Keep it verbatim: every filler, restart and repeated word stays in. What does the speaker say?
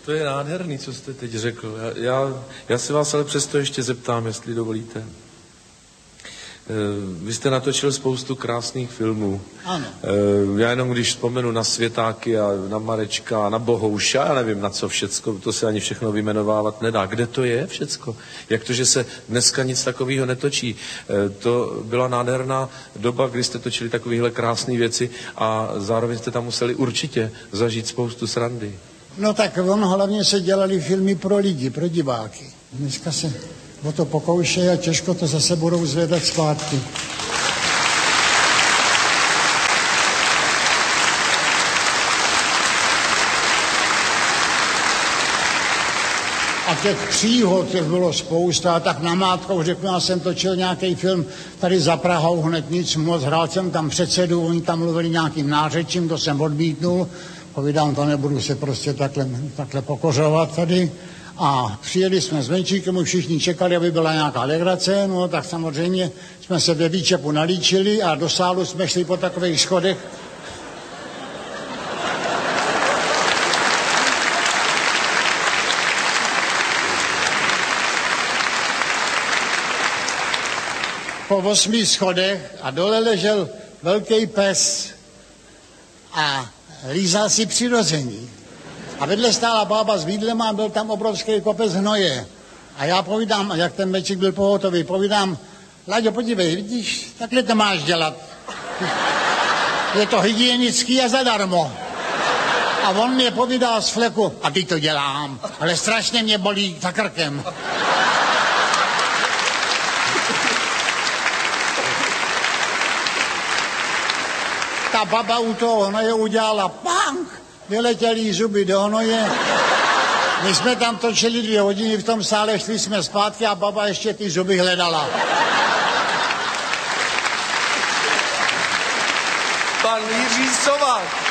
To je nádherný, co jste teď řekl. Já, já, já se vás ale přesto ještě zeptám, jestli dovolíte. Vy jste natočil spoustu krásných filmů. Ano. Já jenom když vzpomenu na Světáky a na Marečka a na Bohouša, já nevím na co všecko, to se ani všechno vyjmenovávat nedá. Kde to je všecko? Jak to, že se dneska nic takového netočí? To byla nádherná doba, kdy jste točili takovéhle krásné věci a zároveň jste tam museli určitě zažít spoustu srandy. No tak on hlavně se dělali filmy pro lidi, pro diváky. Dneska se o to pokoušejí a těžko to zase budou zvedat zpátky. A těch příhod, těch bylo spousta, tak namátkou řeknu, já jsem točil nějaký film tady za Prahou, hned nic moc, hrál jsem tam předsedu, oni tam mluvili nějakým nářečím, to jsem odmítnul, povídám, to nebudu se prostě takhle, takhle pokořovat tady. A přijeli jsme s Venčíkem, už všichni čekali, aby byla nějaká legrace, no tak samozřejmě jsme se ve výčepu nalíčili a do sálu jsme šli po takových schodech. Po osmi schodech a dole ležel velký pes a lízal si přirození. A vedle stála bába s vídlem a byl tam obrovský kopec hnoje. A já povídám, jak ten Mečík byl pohotový, povídám, Láďo, podívej, vidíš, takhle to máš dělat. Je to hygienický a zadarmo. A on mě povídal z fleku, a teď to dělám, ale strašně mě bolí za krkem. Ta baba u toho hnoje udělala pang, vyletěly zuby do hnoje. My jsme tam točili dvě hodiny v tom sále, šli jsme zpátky a baba ještě ty zuby hledala. Pan Jiří Sovák.